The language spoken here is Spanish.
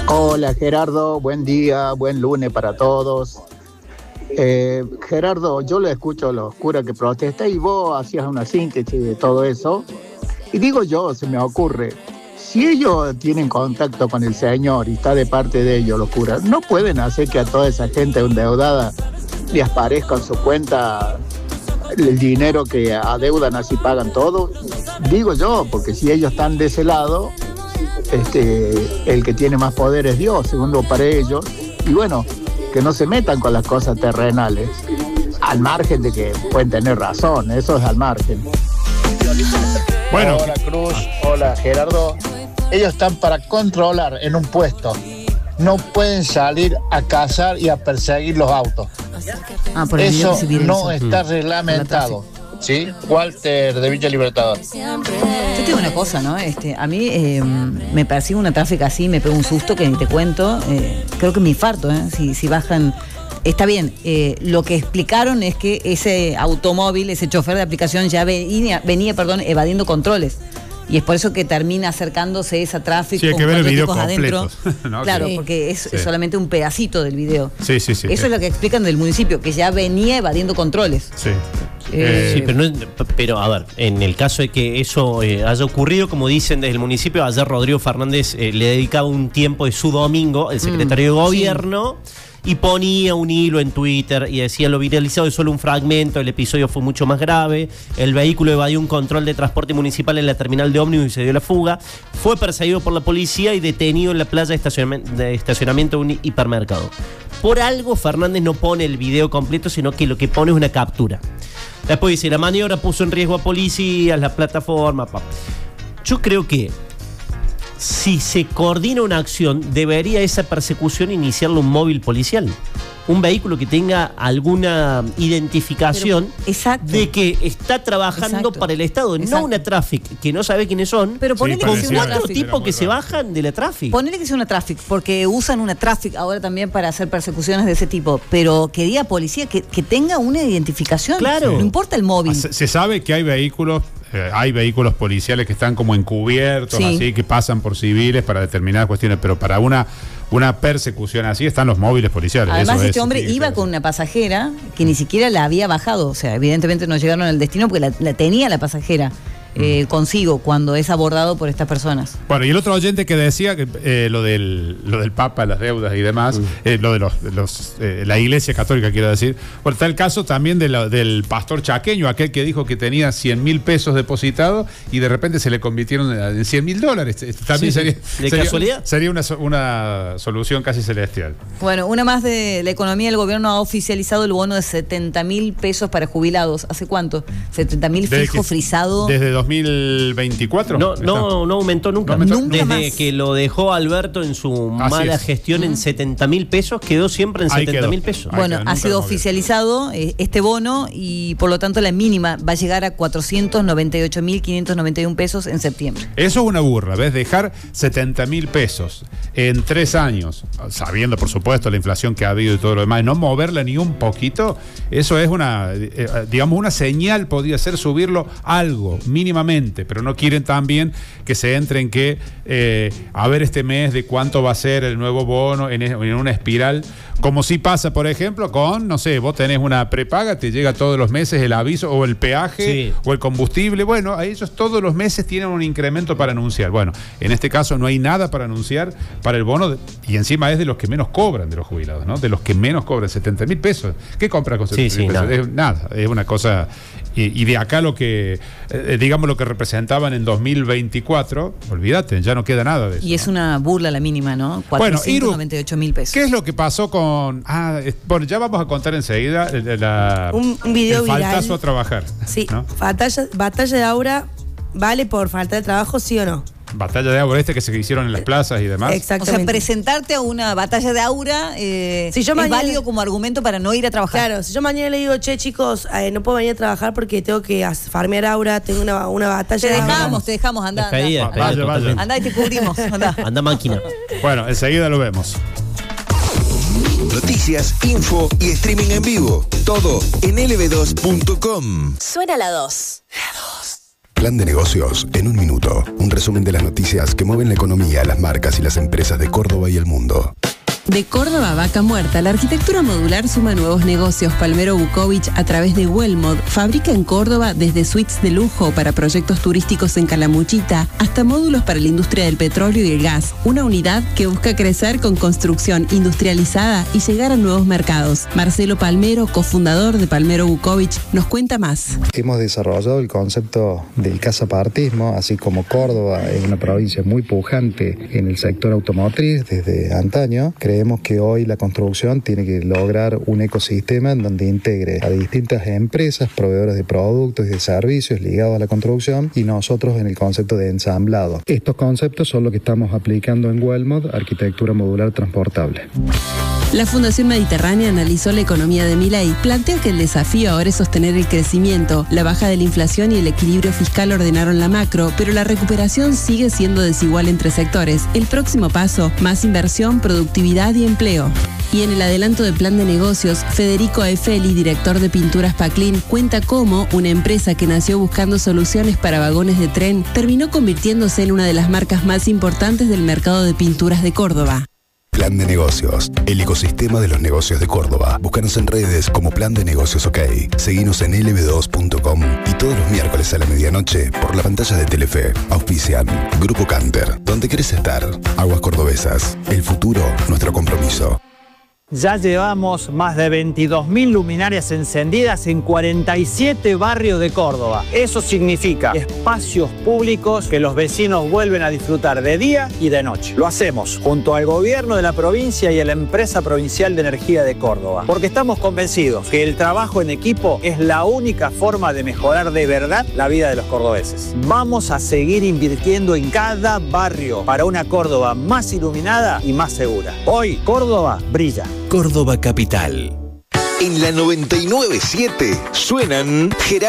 Hola Gerardo, buen día, buen lunes para todos. Gerardo, yo le escucho a los curas que protestan y vos hacías una síntesis de todo eso. Y digo yo, se me ocurre, si ellos tienen contacto con el Señor y está de parte de ellos los curas, ¿no pueden hacer que a toda esa gente endeudada les aparezca en su cuenta el dinero que adeudan, así pagan todo? Digo yo, porque si ellos están de ese lado, el que tiene más poder es Dios, segundo para ellos. Y bueno, que no se metan con las cosas terrenales, al margen de que pueden tener razón, eso es al margen. Bueno. Hola Cruz, hola Gerardo. Ellos están para controlar en un puesto. No pueden salir a cazar y a perseguir los autos. Eso no está reglamentado. ¿Sí? Walter de Villa Libertador. Yo te digo una cosa, ¿no? A mí me persigue una tráfica así, me pega un susto que ni te cuento. Creo que me infarto, si bajan. Está bien, lo que explicaron es que ese automóvil, ese chofer de aplicación ya venía evadiendo controles. Y es por eso que termina acercándose esa tráfico. Sí, hay que ver el video completo. ¿No? Claro, sí. Porque es solamente un pedacito del video. Sí. Eso es lo que explican del municipio, que ya venía evadiendo controles. Sí. Sí, pero a ver, en el caso de que eso haya ocurrido, como dicen desde el municipio, ayer Rodrigo Fernández le dedicaba un tiempo de su domingo, el secretario de gobierno, y ponía un hilo en Twitter y decía: lo viralizado es solo un fragmento, el episodio fue mucho más grave, el vehículo evadió un control de transporte municipal en la terminal de ómnibus y se dio la fuga, fue perseguido por la policía y detenido en la playa de estacionamiento de un hipermercado. Por algo Fernández no pone el video completo, sino que lo que pone es una captura. Después dice: la maniobra puso en riesgo a policías, la plataforma. Yo creo que si se coordina una acción, debería esa persecución iniciarla un móvil policial. Un vehículo que tenga alguna identificación de que está trabajando para el Estado, no una Traffic, que no sabe quiénes son, pero con cuatro tipos que se bajan de la Traffic. Ponele que sea una Traffic, porque usan una Traffic ahora también para hacer persecuciones de ese tipo, pero que diga policía que tenga una identificación. Claro. No importa el móvil. Se sabe que hay vehículos policiales que están como encubiertos, así, que pasan por civiles para determinadas cuestiones, pero para una persecución así están los móviles policiales. Además, este hombre iba con una pasajera que ni siquiera la había bajado, o sea, evidentemente no llegaron al destino porque la tenía la pasajera consigo cuando es abordado por estas personas. Bueno, y el otro oyente que decía que lo del Papa, las deudas y demás, lo de la Iglesia Católica, quiero decir. Bueno, está el caso también del pastor chaqueño, aquel que dijo que tenía 100.000 pesos depositados y de repente se le convirtieron en $100.000. También sería una solución casi celestial. Bueno, una más de la economía. El gobierno ha oficializado el bono de 70.000 pesos para jubilados. ¿Hace cuánto? 70.000 fijo frisado. Desde 2024. No aumentó nunca. Desde más. Que lo dejó Alberto en su mala gestión en 70.000 pesos, quedó siempre en 70.000 pesos. Bueno, ha sido oficializado este bono y por lo tanto la mínima va a llegar a 498.591 pesos en septiembre. Eso es una burra, ¿ves? Dejar 70.000 pesos en 3 años, sabiendo por supuesto la inflación que ha habido y todo lo demás, y no moverla ni un poquito, eso es una señal, podría ser subirlo algo, mínimamente, pero no quieren también que se entre en que a ver este mes de cuánto va a ser el nuevo bono en una espiral, como si pasa, por ejemplo, con, no sé, vos tenés una prepaga, te llega todos los meses el aviso, o el peaje, o el combustible. Bueno, a ellos todos los meses tienen un incremento para anunciar. Bueno, en este caso no hay nada para anunciar para el bono, y encima es de los que menos cobran de los jubilados, ¿no? De los que menos cobran, 70.000 pesos. ¿Qué compra con 70.000 pesos? Nada, es una cosa. Y de acá lo que, digamos, lo que representaban en 2024, olvídate, ya no queda nada de eso. Y es una burla la mínima, ¿no? 498.000 pesos. ¿Qué es lo que pasó con...? Bueno, ya vamos a contar enseguida un video viral. Faltazo a trabajar. Sí, ¿no? Batalla de Aura, ¿vale por falta de trabajo, sí o no? Batalla de aura que se hicieron en las plazas y demás. Exactamente. O sea, presentarte a una batalla de aura es válido como argumento para no ir a trabajar. Claro, si yo mañana le digo, che, chicos, no puedo venir a trabajar porque tengo que farmear aura, tengo una batalla de aura. Te dejamos, anda. Vaya. Andá y te cubrimos, anda máquina. Bueno, enseguida lo vemos. Noticias, info y streaming en vivo. Todo en lb2.com. Suena la 2. La 2. Plan de negocios en un minuto. Un resumen de las noticias que mueven la economía, las marcas y las empresas de Córdoba y el mundo. De Córdoba a Vaca Muerta, la arquitectura modular suma nuevos negocios. Palmero Bukovic, a través de Wellmod, fabrica en Córdoba desde suites de lujo para proyectos turísticos en Calamuchita hasta módulos para la industria del petróleo y el gas. Una unidad que busca crecer con construcción industrializada y llegar a nuevos mercados. Marcelo Palmero, cofundador de Palmero Bukovic, nos cuenta más. Hemos desarrollado el concepto del casapartismo, así como Córdoba es una provincia muy pujante en el sector automotriz desde antaño. Creemos que hoy la construcción tiene que lograr un ecosistema en donde integre a distintas empresas, proveedores de productos y de servicios ligados a la construcción, y nosotros en el concepto de ensamblado. Estos conceptos son los que estamos aplicando en Wellmod, arquitectura modular transportable. La Fundación Mediterránea analizó la economía de Milei. Plantea que el desafío ahora es sostener el crecimiento. La baja de la inflación y el equilibrio fiscal ordenaron la macro, pero la recuperación sigue siendo desigual entre sectores. El próximo paso, más inversión, productividad y empleo. Y en el adelanto del plan de negocios, Federico Efeli, director de Pinturas Paclín, cuenta cómo una empresa que nació buscando soluciones para vagones de tren terminó convirtiéndose en una de las marcas más importantes del mercado de pinturas de Córdoba. Plan de negocios, el ecosistema de los negocios de Córdoba. Búscanos en redes como Plan de Negocios OK. Seguinos en lb2.com y todos los miércoles a la medianoche por la pantalla de Telefe. Auspician Grupo Canter, donde querés estar. Aguas Cordobesas, el futuro, nuestro compromiso. Ya llevamos más de 22.000 luminarias encendidas en 47 barrios de Córdoba. Eso significa espacios públicos que los vecinos vuelven a disfrutar de día y de noche. Lo hacemos junto al gobierno de la provincia y a la empresa provincial de energía de Córdoba, porque estamos convencidos que el trabajo en equipo es la única forma de mejorar de verdad la vida de los cordobeses. Vamos a seguir invirtiendo en cada barrio para una Córdoba más iluminada y más segura. Hoy, Córdoba brilla. Córdoba Capital. En la 99.7 suenan Gerardo.